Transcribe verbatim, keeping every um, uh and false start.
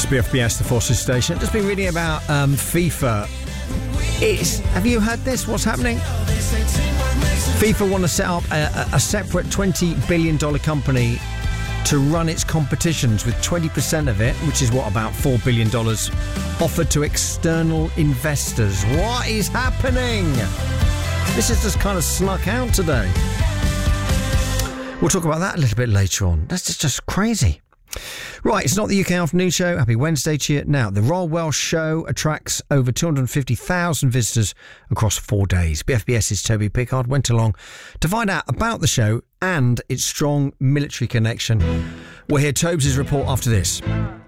B F B S, the Forces Station. Just been reading about um, FIFA. It's, have you heard this? What's happening? FIFA want to set up a, a separate twenty billion dollars company to run its competitions, with twenty percent of it, which is what, about four billion dollars, offered to external investors. What is happening? This has just kind of snuck out today. We'll talk about that a little bit later on. That's just, just crazy. Right, it's not the U K Afternoon Show. Happy Wednesday to you. Now, the Royal Welsh Show attracts over two hundred fifty thousand visitors across four days. BFBS's Toby Pickard went along to find out about the show and its strong military connection. We'll hear Tobes' report after this.